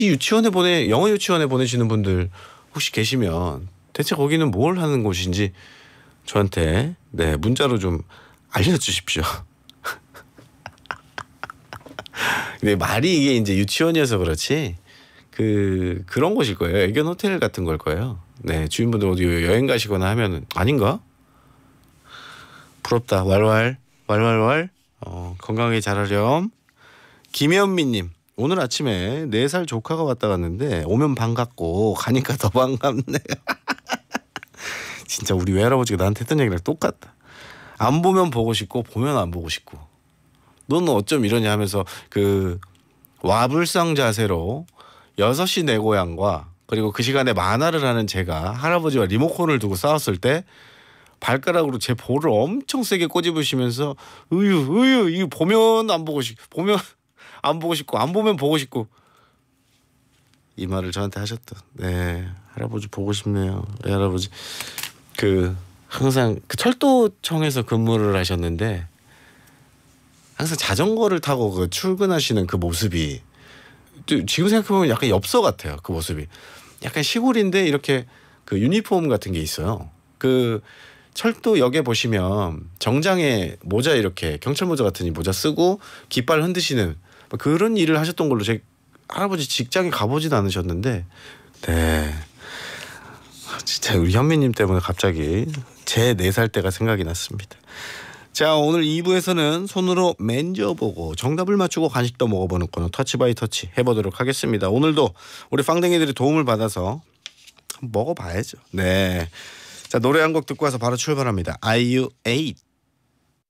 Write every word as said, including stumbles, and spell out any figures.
이 유치원에 보내 영어 유치원에 보내시는 분들 혹시 계시면 대체 거기는 뭘 하는 곳인지 저한테 네 문자로 좀 알려주십시오. 근데 말이 이게 이제 유치원이어서 그렇지 그 그런 곳일 거예요. 애견 호텔 같은 걸 거예요. 네 주인분들 어디 여행 가시거나 하면은 아닌가? 부럽다. 왈왈 왈왈왈. 어, 건강하게 자라렴. 김현미님 오늘 아침에 네 살 조카가 왔다 갔는데 오면 반갑고 가니까 더 반갑네. 진짜 우리 외할아버지가 나한테 했던 얘기랑 똑같다. 안 보면 보고 싶고 보면 안 보고 싶고 너는 어쩜 이러냐 하면서 그 와불상 자세로 여섯 시 내 고향과 그리고 그 시간에 만화를 하는 제가 할아버지와 리모컨을 두고 싸웠을 때 발가락으로 제 볼을 엄청 세게 꼬집으시면서 으유 으유 이거 보면 안 보고 싶 보면 안 보고 싶고 안 보면 보고 싶고 이 말을 저한테 하셨다. 네 할아버지 보고 싶네요. 네, 할아버지 그 항상 그 철도청에서 근무를 하셨는데 항상 자전거를 타고 그 출근하시는 그 모습이 지금 생각해보면 약간 엽서 같아요. 그 모습이 약간 시골인데 이렇게 그 유니폼 같은 게 있어요. 그 철도역에 보시면 정장에 모자 이렇게 경찰 모자 같은 이 모자 쓰고 깃발 흔드시는 그런 일을 하셨던 걸로 제 할아버지 직장에 가보진 않으셨는데 네 진짜 우리 현미님 때문에 갑자기 제 네 살 때가 생각이 났습니다. 자 오늘 이 부에서는 손으로 만져보고 정답을 맞추고 간식도 먹어보는 코너 터치 바이 터치 해보도록 하겠습니다. 오늘도 우리 빵댕이들이 도움을 받아서 먹어봐야죠. 네, 자 노래 한 곡 듣고 와서 바로 출발합니다. 아이유 에잇.